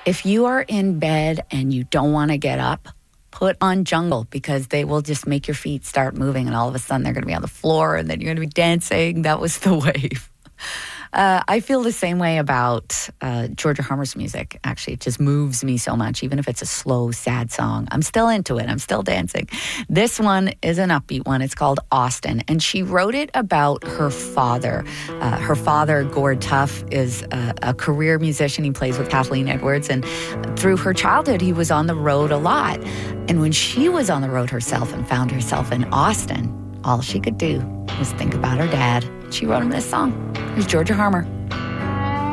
If you are in bed and you don't want to get up, put on Jungle, because they will just make your feet start moving, and all of a sudden they're going to be on the floor, and then you're going to be dancing. That was The Wave. I feel the same way about Georgia Harmer's music, actually. It just moves me so much, even if it's a slow, sad song. I'm still into it. I'm still dancing. This one is an upbeat one. It's called Austin, and she wrote it about her father. Her father, Gord Tuff, is a career musician. He plays with Kathleen Edwards, and through her childhood, he was on the road a lot. And when she was on the road herself and found herself in Austin, all she could do was think about her dad. She wrote him this song. Here's Georgia Harmer.